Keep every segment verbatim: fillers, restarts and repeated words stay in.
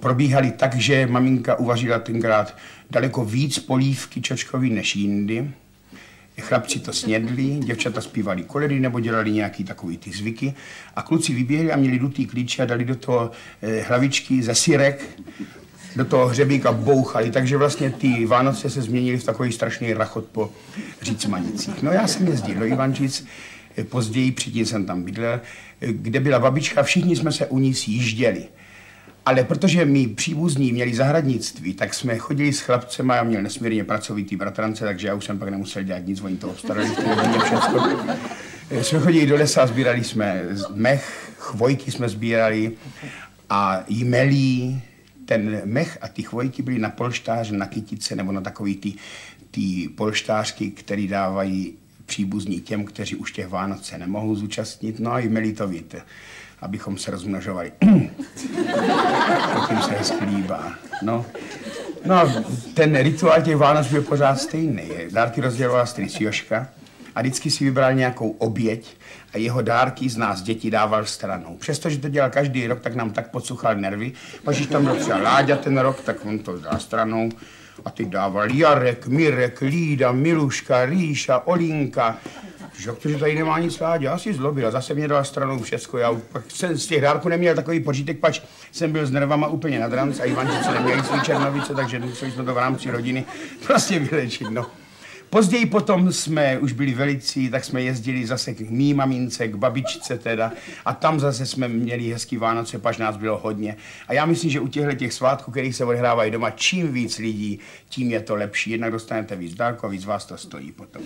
probíhaly tak, že maminka uvařila tenkrát daleko víc polívky čočkový než jindy. Chlapci to snědli, děvčata zpívali koledy nebo dělali nějaký takový ty zvyky a kluci vyběhli a měli dutý klíče a dali do toho eh, hlavičky ze syrek, do toho hřebíka bouchali, takže vlastně ty Vánoce se změnily v takový strašný rachot po Řícmanicích. No já jsem jezdil do Ivančic, eh, později předtím jsem tam bydlel, eh, kde byla babička, všichni jsme se u ní sjížděli. Ale protože my příbuzní měli zahradnictví, tak jsme chodili s chlapcema, já měl nesmírně pracovitý bratrance, takže já už jsem pak nemusel dělat nic, oni to obstarali v té rodině všecko. Jsme chodili do lesa, sbírali jsme mech, chvojky jsme sbírali a jmelí. Ten mech a ty chvojky byly na polštáře, na kytice nebo na takový ty, ty polštářky, které dávají příbuzní těm, kteří už těch Vánoce nemohou zúčastnit. No a jmelí to víte, abychom se rozmnožovali. Tím se hezky líbá. No. No a ten rituál těch Vánoc byl pořád stejný. Dárky rozdělovala strýc Joška a vždycky si vybral nějakou oběť a jeho dárky z nás děti dával stranou. Přestože to dělal každý rok, tak nám tak podsuchal nervy. Pak když tam byl třeba Láďa ten rok, tak on to dal stranou. A ty dával Jarek, Mirek, Lída, Miluška, Ríša, Olinka. Že protože tady nemá nic Láďa, asi zlobil a zase mě dal stranou všecko. Já pak jsem z těch dárků neměl takový pořítek, pač jsem byl s nervama úplně nad ranc a Ivančice neměli svý Černovice, takže museli jsme to v rámci rodiny prostě vylečit, no. Později potom jsme už byli velicí, tak jsme jezdili zase k mý mamince, k babičce teda a tam zase jsme měli hezký Vánoce, pač nás bylo hodně. A já myslím, že u těchto těch svátků, kterých se odehrávají doma, čím víc lidí, tím je to lepší. Jednak dostanete víc dárku a víc vás to stojí potom.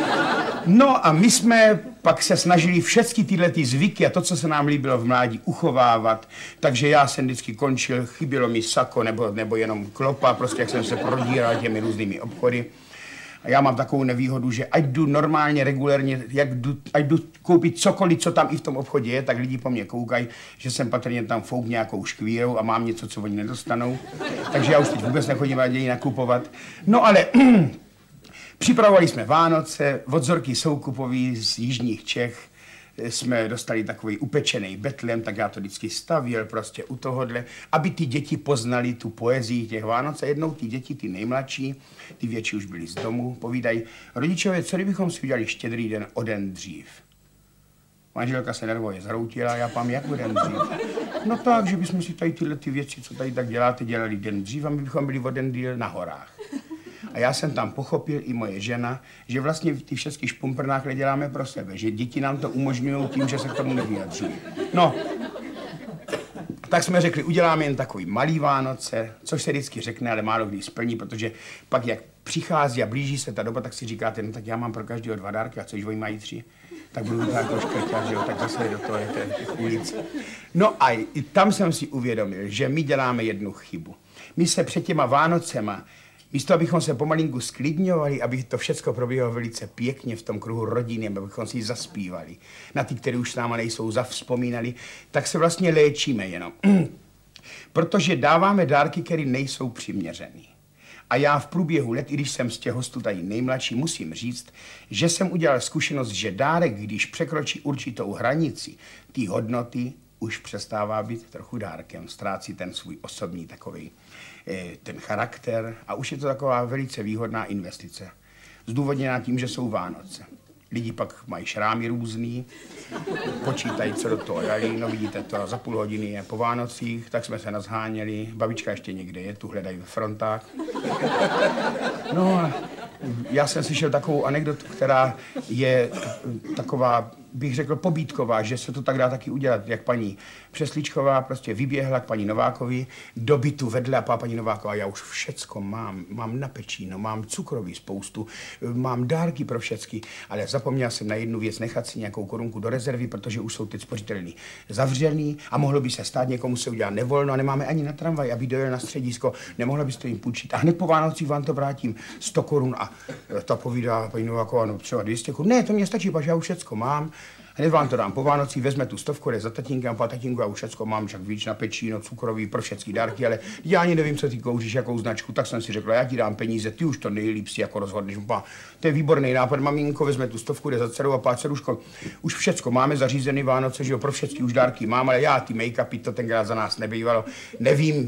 No a my jsme pak se snažili všechny tyhle ty zvyky a to, co se nám líbilo v mládí, uchovávat. Takže já jsem vždycky končil, chybělo mi sako nebo, nebo jenom klopa, prostě jak jsem se prodíral těmi různými obchody. A já mám takovou nevýhodu, že ať jdu normálně, regulérně, jak jdu, ať jdu koupit cokoliv, co tam i v tom obchodě je, tak lidi po mně koukají, že jsem patrně tam fouk nějakou škvírou a mám něco, co oni nedostanou. Takže já už teď vůbec nechodím raději nakupovat. No ale připravovali jsme Vánoce, od Zorky Soukupový z jižních Čech jsme dostali takový upečený betlem, tak já to vždycky stavěl prostě u tohohle, aby ty děti poznali tu poezii těch Vánoc. A jednou ty děti, ty nejmladší, ty větší už byli z domu, povídají, rodičové, co kdybychom si udělali Štědrý den o den dřív? Manželka se nervově zhroutila, já pám, jak o den dřív? No tak, že bychom si tady tyhle ty věci, co tady tak děláte, dělali den dřív a my bychom byli o den díl na horách. A já jsem tam pochopil, i moje žena, že vlastně ty všechny špumprnákle děláme pro sebe, že děti nám to umožňují tím, že se k tomu nevyjadřují. No, tak jsme řekli, uděláme jen takový malý Vánoce, což se vždycky řekne, ale málo kdy splní, protože pak jak přichází a blíží se ta doba, tak si říkáte, no tak já mám pro každého dva dárky, a co když oni mají tři, tak budu tak trošku škrtat, že jo, tak zase do toho je těch ulic. No a i tam jsem si uvědomil, že my děláme jednu chybu. My se před těma Vánocema místo, abychom se pomalinku sklidňovali, aby to všecko probíhalo velice pěkně v tom kruhu rodiny, abychom si zaspívali, na ty, které už s náma nejsou, zavzpomínali, tak se vlastně léčíme jenom. Protože dáváme dárky, které nejsou přiměřený. A já v průběhu let, i když jsem z těch hostů tady nejmladší, musím říct, že jsem udělal zkušenost, že dárek, když překročí určitou hranici té hodnoty, už přestává být trochu dárkem, ztrácí ten svůj osobní takový ten charakter a už je to taková velice výhodná investice. Zdůvodněná tím, že jsou Vánoce. Lidi pak mají šrámy různý, počítají, co do toho dali, no vidíte to, za půl hodiny je po Vánocích, tak jsme se nazháněli, babička ještě někde je, tu hledají ve frontách. No a já jsem slyšel takovou anekdotu, která je taková, bych řekl, pobídková, že se to tak dá taky udělat, jak paní Přesličková prostě vyběhla k paní Novákovi do bytu vedle a paní Nováková, já už všecko mám, mám na pečíno, mám cukroví spoustu, mám dárky pro všecky, ale zapomněl jsem na jednu věc, nechat si nějakou korunku do rezervy, protože už jsou teď spořitelny zavřený a mohlo by se stát, někomu se udělat nevolno a nemáme ani na tramvaj, aby dojel na středisko, nemohla byste jim půjčit a hned po Vánocích vám to vrátím sto korun a ta povídá paní Nováková, no třeba dvě stě korun, ne, to mě stačí, pač já už všecko mám. Hned vám to dám po Vánocích, vezme tu stovku, jde za tatínkem, po tatínku, já už všecko mám, však víc na pečíno, cukrový, pro všechny dárky, ale já ani nevím, co ty kouříš, jakou značku, tak jsem si řekla, já ti dám peníze, ty už to nejlíp si jako rozhodneš. Pa, to je výborný nápad, maminko, vezme tu stovku, jde za dcerou a pá, dceruško, už všecko máme zařízený Vánoce, že jo, pro všechny už dárky mám, ale já ty make-upy, to tenkrát za nás nebývalo, nevím, nebo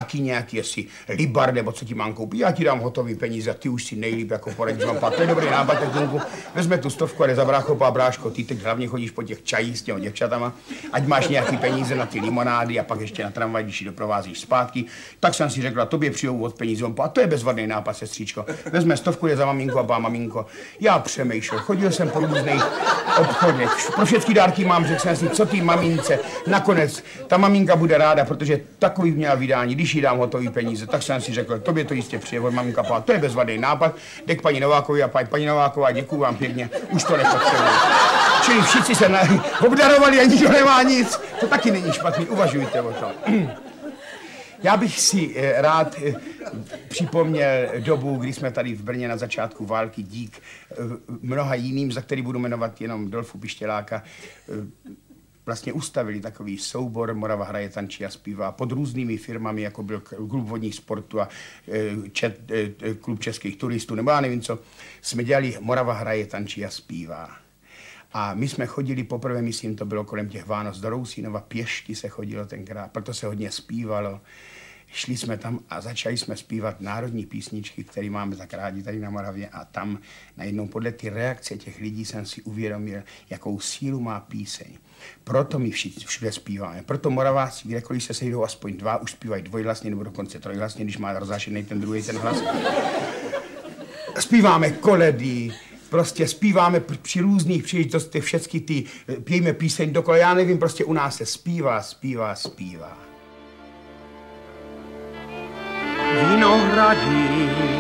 taky nějaký, jestli libar, nebo co ti mám koupit, já ti dám hotový peníze, ty už si nejlíp jako poradíš, mám pak, to je dobrý nápad, tak tomu vezme tu stovku a jde za brácho, a bráško, ty teď hlavně chodíš po těch čajích s těmi děvčatama, ať máš nějaký peníze na ty limonády a pak ještě na tramvaj, když ji doprovázíš zpátky, tak jsem si řekla, tobě přijdou od peníze, a to je bezvadný nápad, sestříčko. Vezme stovku, je za maminko a pá, maminko. Já přemýšlel, chodil jsem po různých obchodech, pro všechny dárky mám, řekl jsem si, co ty mamince, nakonec ta maminka bude ráda, protože takový měla vydání, když jí dám hotový peníze, tak jsem si řekl, tobě to jistě přijde od maminka, pá, to je bezvadný nápad, jde k paní Novákovi a pá, paní Nováková, děkuju vám pěkně, už to nepotřebuji. Čili všichni se na... obdarovali a nikdo nemá nic, to taky není špatný, uvažujte o tom. Já bych si rád připomněl dobu, kdy jsme tady v Brně na začátku války dík mnoha jiným, za který budu jmenovat jenom Dolfu Pištěláka, vlastně ustavili takový soubor Morava hraje, tančí a zpívá pod různými firmami, jako byl klub vodních sportů a čet, klub českých turistů, nebo já nevím co, jsme dělali Morava hraje, tančí a zpívá. A my jsme chodili poprvé, myslím, to bylo kolem těch Vánoc do Rousínova, pěšky se chodilo tenkrát, proto se hodně zpívalo. Šli jsme tam a začali jsme zpívat národní písničky, které máme tak rádi tady na Moravě, a tam najednou podle ty reakce těch lidí jsem si uvědomil, jakou sílu má píseň. Proto my všichni všude zpíváme. Proto Moraváci, kdekoliv se sejdou aspoň dva, už zpívají dvojhlasně nebo dokonce trojhlasně, když má rozzášený ten druhý ten hlas. Zpíváme koledy, prostě zpíváme při různých příležitostech všechny ty, pijeme píseň dokola, já nevím, prostě u nás se zpívá, zpívá, zpívá. Vinohrady